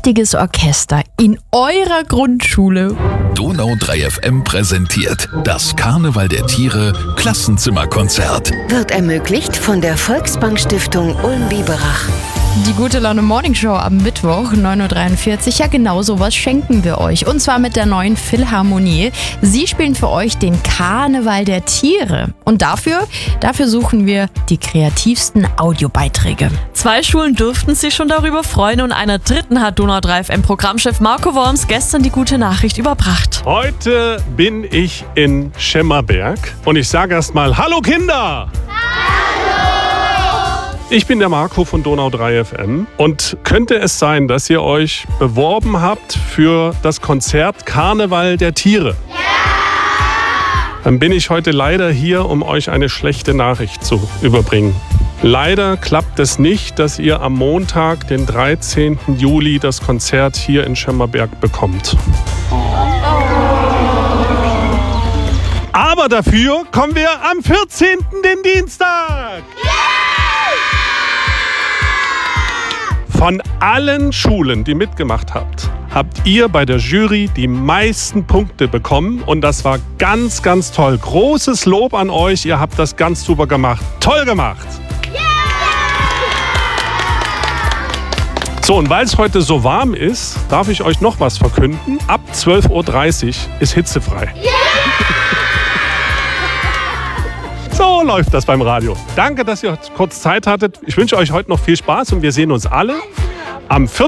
richtiges Orchester in eurer Grundschule. Donau 3 FM präsentiert das Karneval der Tiere Klassenzimmerkonzert. Wird ermöglicht von der Volksbank-Stiftung Ulm-Biberach. Die Gute Laune Morning Show am Mittwoch, 9.43 Uhr. Ja, genau sowas schenken wir euch. Und zwar mit der neuen Philharmonie. Sie spielen für euch den Karneval der Tiere. Und dafür suchen wir die kreativsten Audiobeiträge. 2 Schulen dürften sich schon darüber freuen und einer dritten hat Donau 3 FM Programmchef Marco Worms gestern die gute Nachricht überbracht. Heute bin ich in Schemmerberg und ich sage erstmal Hallo Kinder! Ich bin der Marco von Donau 3 FM und könnte es sein, dass ihr euch beworben habt für das Konzert Karneval der Tiere? Ja! Dann bin ich heute leider hier, um euch eine schlechte Nachricht zu überbringen. Leider klappt es nicht, dass ihr am Montag, den 13. Juli, das Konzert hier in Schemmerberg bekommt. Aber dafür kommen wir am 14. den Dienstag. Von allen Schulen, die mitgemacht habt ihr bei der Jury die meisten Punkte bekommen und das war ganz, ganz toll. Großes Lob an euch, ihr habt das ganz super gemacht. Toll gemacht! So, und weil es heute so warm ist, darf ich euch noch was verkünden. Ab 12.30 Uhr ist hitzefrei. So läuft das beim Radio. Danke, dass ihr kurz Zeit hattet. Ich wünsche euch heute noch viel Spaß und wir sehen uns alle am 4.